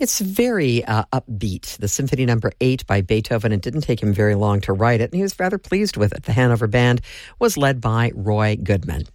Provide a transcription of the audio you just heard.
It's very upbeat. The Symphony Number 8 by Beethoven. It didn't take him very long to write it, and he was rather pleased with it. The Hanover Band was led by Roy Goodman.